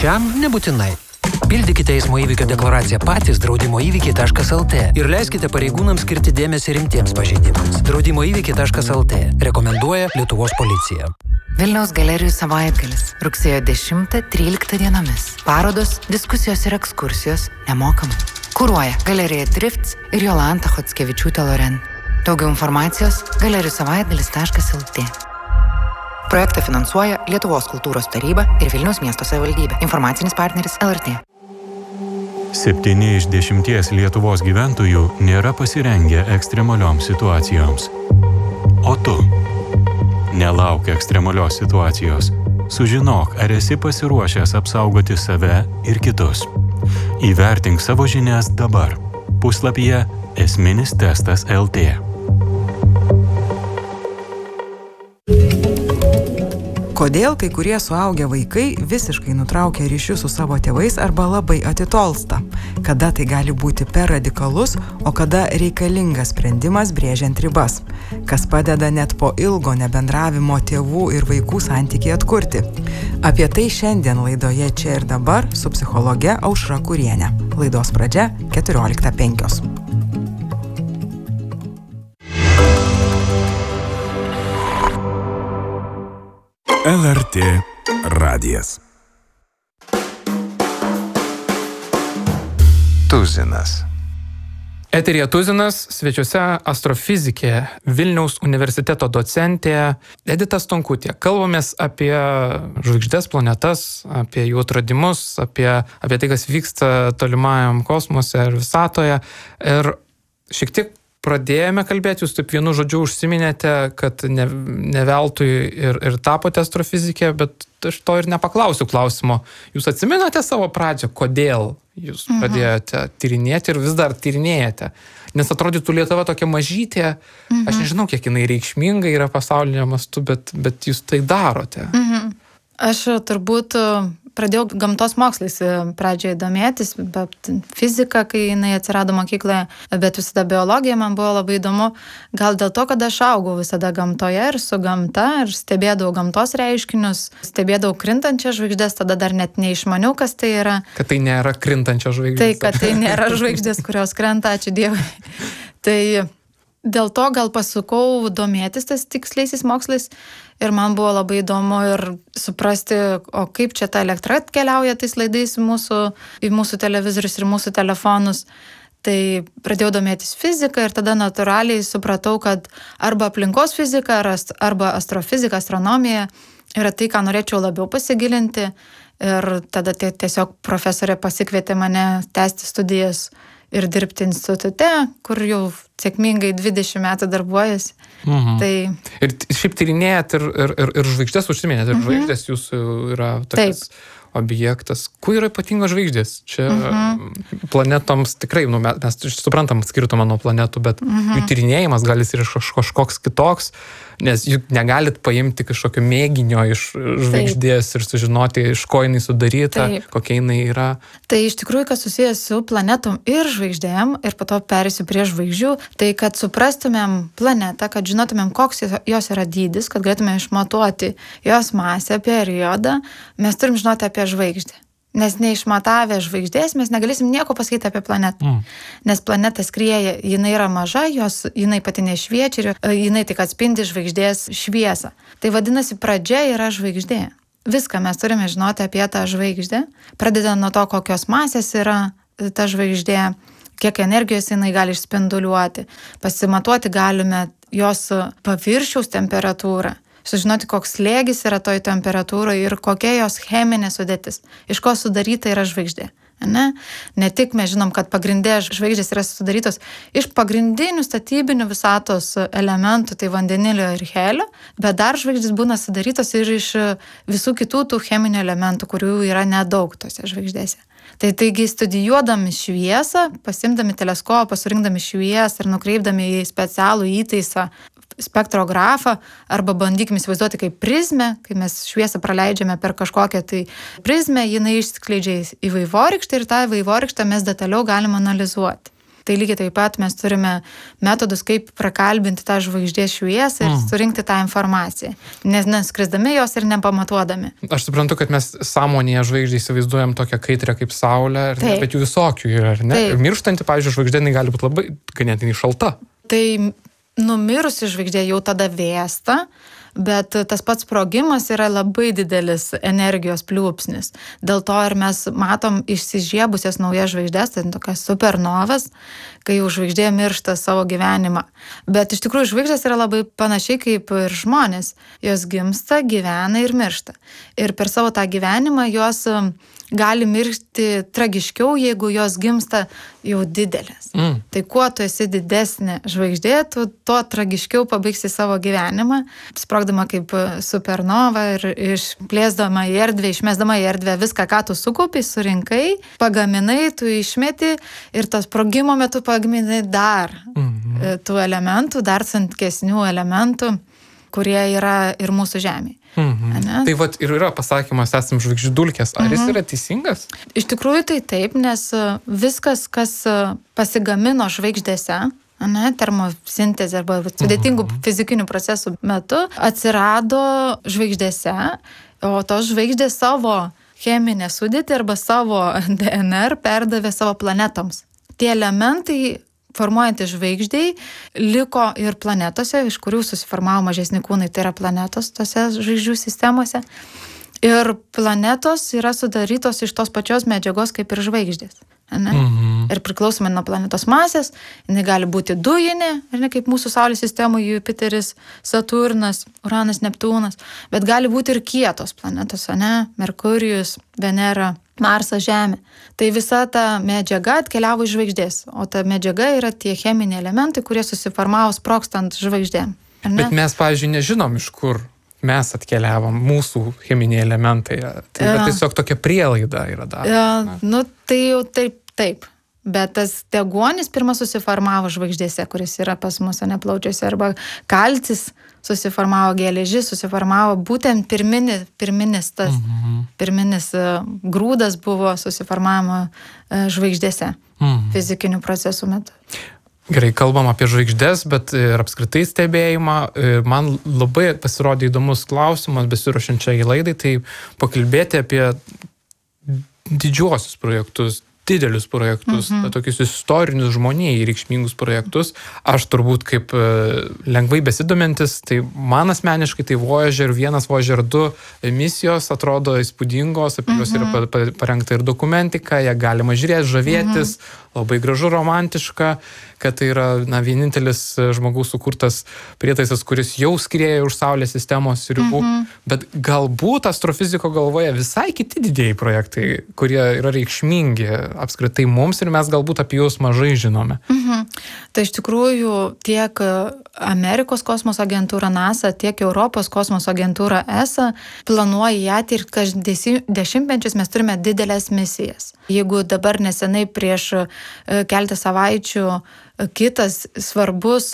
Šiam nebūtinai. Pildykite eismo įvykio deklaraciją patys draudimoįvykiai.lt ir leiskite pareigūnams skirti dėmesį rimtiems pažeidimams. Draudimoįvykiai.lt rekomenduoja Lietuvos policija. Vilniaus galerijų savaitgalis. Rugsėjo 10-13 dienomis. Parodos, diskusijos ir ekskursijos nemokamai. Kuruoja Galerija Drifts ir Jolanta Chockevičiūtė Loren. Daugiau informacijos galerijusavaitgalis.lt. Projektą finansuoja Lietuvos kultūros taryba ir Vilniaus miesto savivaldybė. Informacinis partneris LRT. 7 iš 10 Lietuvos gyventojų nėra pasirengę ekstremalioms situacijoms. O tu? Nelauk ekstremalios situacijos. Sužinok, ar esi pasiruošęs apsaugoti save ir kitus. Įvertink savo žinias dabar. Puslapyje esminis testas LT. Kodėl kai kurie suaugę vaikai visiškai nutraukia ryšius su savo tėvais arba labai atitolsta? Kada tai gali būti per radikalus, o kada reikalingas sprendimas brėžiant ribas? Kas padeda net po ilgo nebendravimo tėvų ir vaikų santykį atkurti? Apie tai šiandien laidoje Čia ir dabar su psichologe Aušra Kurienė. Laidos pradžia 14:05. LRT radijas. Tuzinas. Eteryje Tuzinas, svečiuose astrofizikė, Vilniaus universiteto docentė Edita Stonkutė. Kalbamės apie žvaigždės, planetas, apie jų atradimus, apie tai, kas vyksta tolimajam kosmose ir visatoje. Ir šiek tiek pradėjome kalbėti, jūs taip vienu žodžiu užsiminėte, kad ne veltui ir tapote astrofizikė, bet aš to ir nepaklausiu klausimo. Jūs atsimenate savo pradžią, kodėl jūs pradėjote tyrinėti ir vis dar tyrinėjate? Nes atrodytų Lietuva tokia mažytė, aš nežinau, kiek jinai reikšminga yra pasaulinė mastu, bet jūs tai darote. Aš turbūt pradėjau gamtos mokslais pradžioje domėtis, bet fizika, kai jinai atsirado mokykloje, bet visada biologija man buvo labai įdomu. Gal dėl to, kad aš augau visada gamtoje ir su gamta, ir stebėdavau gamtos reiškinius, stebėdavau krintančias žvaigždės, tada dar net neišmaniau, kas tai yra. Kad tai nėra krintančios žvaigždės. Tai, kad tai nėra žvaigždės, kurios krenta, ačiū Dievui. Tai dėl to gal pasukau domėtis tais tiksliaisiais mokslais ir man buvo labai įdomu ir suprasti, o kaip čia ta elektra atkeliauja tais laidais į mūsų televizorius ir mūsų telefonus. Tai pradėjau domėtis fiziką ir tada natūraliai supratau, kad arba aplinkos fizika, arba astrofizika, astronomija yra tai, ką norėčiau labiau pasigilinti. Ir tada tiesiog profesorė pasikvietė mane tęsti studijas ir dirbti institute, kur jau sėkmingai 20 metų darbuojasi. Tai... Ir šiaip tyrinėjat ir žvaigždės užsiminėt, ir žvaigždės jūsų yra tokias objektas. Kuo yra ypatingos žvaigždės? Čia planetoms tikrai, mes suprantam skirtumą nuo planetų, bet jų tyrinėjimas gali ir kažkoks kitoks, nes juk negalit paimti kažkokio mėginio iš žvaigždės ir sužinoti, iš ko jinai sudaryta, kokia jinai yra. Tai iš tikrųjų, kas susijęs su planetom ir žvaigždėm, ir po to perėsiu prie žvaigždžių, tai kad suprastumėm planetą, kad žinotumėm, koks jos yra dydis, kad galėtumėm išmatuoti jos masę, periodą, mes turim žinoti apie žvaigždę. Nes neišmatavę žvaigždės mes negalėsim nieko pasakyti apie planetą. Nes planeta skrieja, jinai yra maža, jinai pati nešviečia ir jinai tik atspindi žvaigždės šviesą. Tai vadinasi, pradžia yra žvaigždė. Viską mes turime žinoti apie tą žvaigždę, pradedant nuo to, kokios masės yra ta žvaigždė, kiek energijos jinai gali išspinduliuoti. Pasimatuoti galime jos paviršiaus temperatūrą. Sužinoti, koks slėgis yra toj temperatūroje ir kokia jos cheminė sudėtis, iš ko sudaryta yra žvaigždė. Ne tik mes žinom, kad pagrindė žvaigždės yra sudarytos iš pagrindinių statybinių visatos elementų, tai vandenilio ir helio, bet dar žvaigždės būna sudarytos ir iš visų kitų tų cheminių elementų, kurių yra nedaug tose žvaigždėse. Taigi studijuodami šviesą, pasimdami teleskopą, surinkdami šviesą ir nukreipdami į specialų įtaisą spektrografą, arba bandykime įsivaizduoti kaip prizmę, kai mes šviesą praleidžiame per kažkokią tai prizmę, jinai išskleidžia į vaivorykštę ir tą vaivorykštę mes detaliau galim analizuoti. Tai lygiai taip pat mes turime metodus, kaip prakalbinti tą žvaigždės šviesą ir surinkti tą informaciją, neskrisdami jos ir nepamatuodami. Aš suprantu, kad mes sąmonėje žvaigždį įsivaizduojam tokią kaitrę kaip saulė, bet jų visokių yra, ar ne? Taip. Ir mirštanti, pavyzdžiui, žvaigždė gali būti labai ganėtinai šalta. Tai numirusi žvaigždė jau tada vėsta, bet tas pats sprogimas yra labai didelis energijos pliūpsnis. Dėl to ir mes matom išsižiebusias naujas žvaigždės, tai tokias supernovas, kai jau žvaigždė miršta savo gyvenimą. Bet iš tikrųjų žvaigždės yra labai panašiai kaip ir žmonės. Jos gimsta, gyvena ir miršta. Ir per savo tą gyvenimą jos gali miršti tragiškiau, jeigu jos gimsta jau didelės. Tai kuo tu esi didesnė žvaigždė, tu tuo tragiškiau pabaigsi savo gyvenimą, sprogdama kaip supernova ir išplėsdama į erdvę, išmesdama į erdvę viską, ką tu sukaupi, surinkai, pagaminai, tu išmeti ir tas sprogimo metu pagaminai dar tų elementų, dar sunkesnių elementų, kurie yra ir mūsų žemėje. Tai vat ir yra pasakymas, esam žvaigždžių dulkės. Ar jis yra teisingas? Iš tikrųjų tai taip, nes viskas, kas pasigamino žvaigždėse, termosintezė arba sudėtingų fizikinių procesų metu, atsirado žvaigždėse, o tos žvaigždės savo cheminę sudėtį arba savo DNR perdavė savo planetoms. Tie elementai formuojantys žvaigždžiai liko ir planetose, iš kurių susiformavo mažesni kūnai, tai yra planetos tose žvaigždžių sistemose. Ir planetos yra sudarytos iš tos pačios medžiagos kaip ir žvaigždės. Ir priklausomai nuo planetos masės, jinai gali būti dujinė, kaip mūsų Saulės sistemoje Jupiteris, Saturnas, Uranas, Neptūnas, bet gali būti ir kietos planetos, Merkurijus, Venera, Marsas, Žemė. Tai visa ta medžiaga atkeliavo iš žvaigždės, o ta medžiaga yra tie cheminiai elementai, kurie susiformavo sprogstant žvaigždėm. Bet mes, pavyzdžiui, nežinom, iš kur mes atkeliavom, mūsų cheminiai elementai. Tai yra tiesiog tokia prielaida yra daroma. Tai jau taip. Bet tas deguonis pirmas susiformavo žvaigždėse, kuris yra pas mus plaučiuose, arba kalcis susiformavo, geležis susiformavo, būtent pirminis grūdas buvo susiformavimo žvaigždėse fizikinių procesų metu. Gerai, kalbam apie žvaigždės, bet ir apskritai stebėjimą. Man labai pasirodė įdomus klausimas, besiruošiančiai laidai, tai pakalbėti apie didžiuosius projektus, didelius projektus, tokius istorinius žmonijai reikšmingus projektus. Aš turbūt kaip lengvai besidomintis, tai man asmeniškai tai Voyager 1, Voyager 2 misijos atrodo įspūdingos, apie juos yra parengta ir dokumentika, ją galima žiūrėti, žavėtis, labai gražu, romantiška, kad tai yra vienintelis žmogaus sukurtas prietaisas, kuris jau skrieja už Saulės sistemos ribų, bet galbūt astrofiziko galvoje visai kiti didieji projektai, kurie yra reikšmingi apskritai mums ir mes galbūt apie juos mažai žinome. Tai iš tikrųjų tiek Amerikos kosmoso agentūra NASA, tiek Europos kosmoso agentūra ESA planuoja į ateitį ir kas dešimtmečius mes turime didelės misijas. Jeigu dabar nesenai prieš keletą savaičių kitas svarbus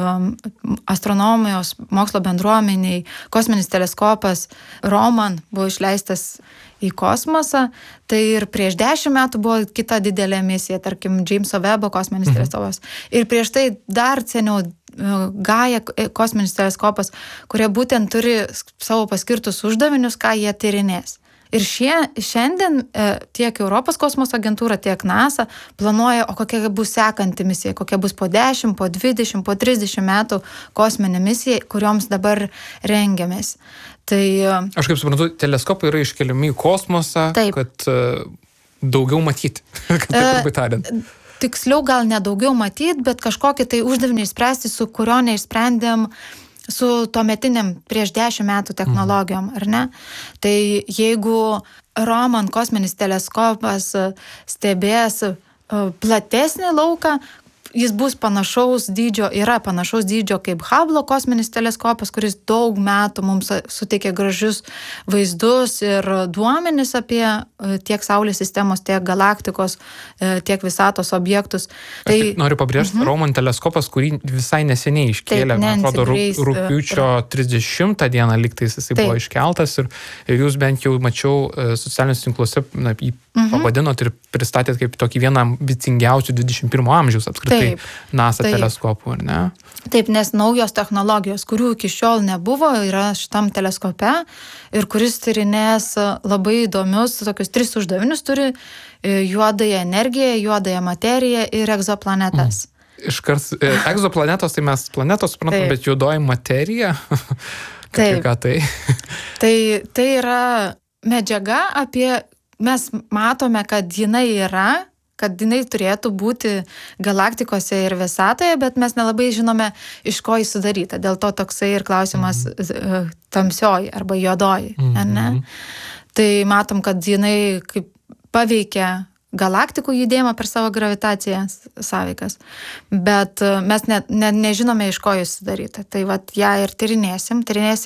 astronomijos mokslo bendruomeniai kosminis teleskopas Roman buvo išleistas į kosmosą, tai ir prieš 10 metų buvo kita didelė misija, tarkim, Jameso Webbo kosminis teleskopas. Ir prieš tai dar seniau Gaia kosminis teleskopas, kurie būtent turi savo paskirtus uždavinius, ką jie tyrinės. Ir šiandien tiek Europos kosmoso agentūra, tiek NASA planuoja, o kokia bus sekanti misija, kokia bus po 10, po 20, po 30 metų kosminė misija, kurioms dabar rengiamės. Tai aš kaip suprantu, teleskopai yra iškeliami į kosmosą, kad daugiau matyti, kad taip turbūt tariant. Tiksliau gal nedaugiau matyti, bet kažkokį tai uždavinį išspręsti, su kurio neišsprendėm su tuometiniam prieš 10 metų technologijom, ar ne? Tai jeigu Roman kosminis teleskopas stebės platesnį lauką, jis bus panašaus dydžio kaip Hubble kosminis teleskopas, kuris daug metų mums suteikia gražius vaizdus ir duomenis apie tiek Saulės sistemos, tiek galaktikos, tiek visatos objektus. Tai noriu pabrėžti, Roman teleskopas, kurį visai neseniai iškėlė, man atrodo, rugpjūčio 30 dieną lygtais jisai buvo iškeltas ir jūs bent jau mačiau socialiniuose tinkluose jį pavadinot ir pristatėt kaip tokį vieną ambicingiausių 21 amžiaus apskritai NASA teleskopų, ar ne? Taip, nes naujos technologijos, kurių iki šiol nebuvo, yra šitam teleskope ir kuris tyrinės labai įdomius, tokius 3 uždavinius turi: juodąją energiją, juodąją materiją ir egzoplanetas. Iškart, egzoplanetos, tai mes planetos suprantam, bet juodoji materija, ką tai? Tai yra medžiaga mes matome, kad jinai yra, kad jinai turėtų būti galaktikose ir visatoje, bet mes nelabai žinome, iš ko jis sudaryta. Dėl to toksai ir klausimas tamsioji arba juodoji, ne? Tai matom, kad jinai kaip paveikia galaktikų judėjimą per savo gravitacijas sąveikas, bet mes nežinome, iš ko jis sudaryta. Tai ją ir tyrinėsim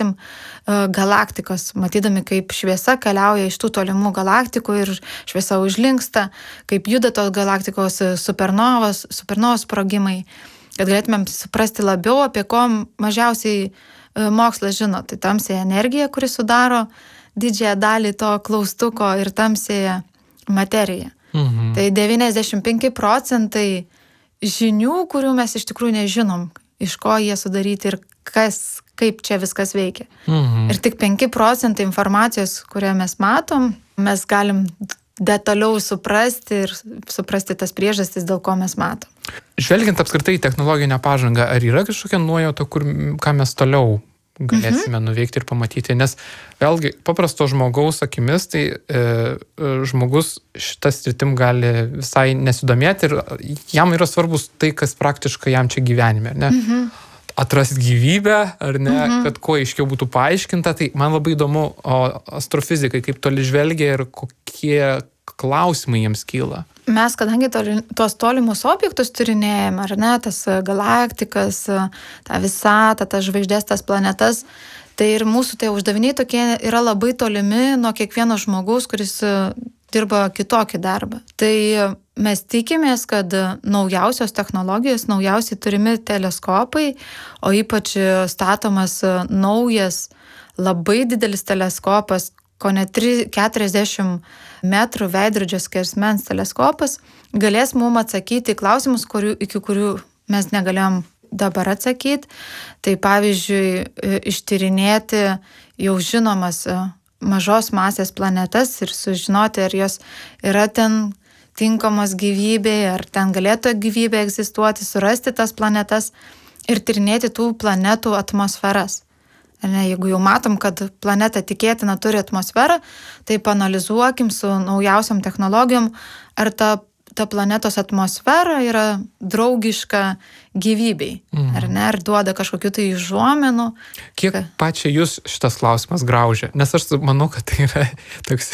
galaktikos, matydami, kaip šviesa keliauja iš tų tolimų galaktikų ir šviesa užlinksta, kaip juda tos galaktikos supernovos sprogimai, kad galėtumėm suprasti labiau, apie ko mažiausiai mokslas žino. Tai tamsiąją energiją, kuri sudaro didžiąją dalį to klaustuko, ir tamsiąją materiją. Tai 95% žinių, kurių mes iš tikrųjų nežinom, iš ko jie sudaryti ir kaip čia viskas veikia. Ir tik 5% informacijos, kurią mes matom, mes galim detaliau suprasti ir suprasti tas priežastis, dėl ko mes matom. Žvelgiant apskritai į technologinę pažangą, ar yra kažkokia nuojauta, ką mes toliau galėsime nuveikti ir pamatyti, nes vėlgi paprasto žmogaus akimis, tai žmogus šitas sritim gali visai nesidomėti ir jam yra svarbus tai, kas praktiškai jam čia gyvenime, ne? Atrasti gyvybę, ar ne, kad kuo aiškiau būtų paaiškinta, tai man labai įdomu, o astrofizikai kaip toli žvelgia ir kokie klausimai jiems kyla. Mes, kadangi tuos tolimus objektus tyrinėjame, ar ne, tas galaktikas, tą visatą, tas žvaigždės, tas planetas, tai ir mūsų tie uždaviniai tokie yra labai tolimi nuo kiekvieno žmogaus, kuris dirba kitokį darbą. Tai mes tikimės, kad naujausios technologijos, naujausiai turimi teleskopai, o ypač statomas naujas, labai didelis teleskopas, ko net 40 metrų veidrodžio skersmens teleskopas, galės mums atsakyti klausimus, iki kurių mes negalėjom dabar atsakyti. Tai pavyzdžiui, ištyrinėti jau žinomas mažos masės planetas ir sužinoti, ar jos yra ten tinkamos gyvybei, ar ten galėtų gyvybė egzistuoti, surasti tas planetas ir tyrinėti tų planetų atmosferas. Jeigu jau matom, kad planeta tikėtina turi atmosferą, tai paanalizuokim su naujausiam technologijom, ar ta planetos atmosfera yra draugiška gyvybei, ar ne, ar duoda kažkokių tai užuomenų. Kiek pačiai jūs šitas klausimas graužia? Nes aš manau, kad tai yra toks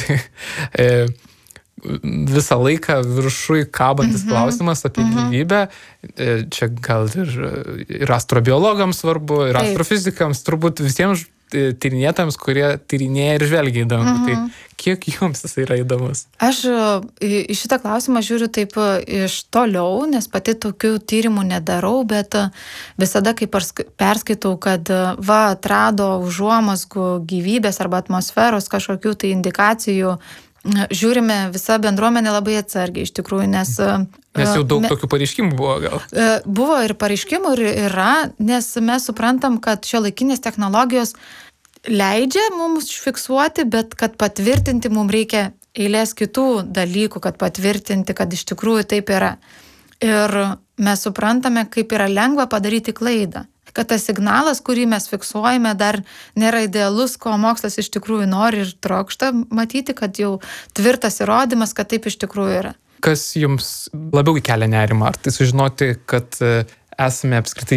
visą laiką viršui kabantis klausimas apie gyvybę. Čia gal ir astrobiologams svarbu, ir astrofizikams, turbūt visiems tyrinėtams, kurie tyrinėja ir žvelgia į dangų. Tai kiek jums jis yra įdomus? Aš į šitą klausimą žiūriu taip iš toliau, nes pati tokių tyrimų nedarau, bet visada, kai perskaitau, kad atrado užuomazgų gyvybės arba atmosferos kažkokių tai indikacijų, žiūrime visą bendruomenę labai atsargiai, iš tikrųjų, nes jau daug tokių pareiškimų buvo gal? Buvo ir pareiškimų, ir yra, nes mes suprantam, kad šiuolaikinės technologijos leidžia mums fiksuoti, bet kad patvirtinti mums reikia eilės kitų dalykų, kad patvirtinti, kad iš tikrųjų taip yra. Ir mes suprantame, kaip yra lengva padaryti klaidą. Kad tas signalas, kurį mes fiksuojame, dar nėra idealus, ko mokslas iš tikrųjų nori ir trokšta matyti, kad jau tvirtas įrodymas, kad taip iš tikrųjų yra. Kas jums labiau kelia nerimą? Ar tai sužinoti, kad esame apskritai